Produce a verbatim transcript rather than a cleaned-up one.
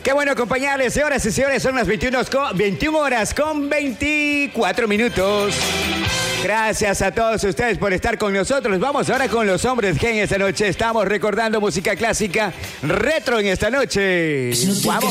Qué bueno acompañarles, señoras y señores. Son las veintiuna horas con veinticuatro minutos. Gracias a todos ustedes por estar con nosotros. Vamos ahora con los hombres G en esta noche. Estamos recordando música clásica retro en esta noche. Vamos.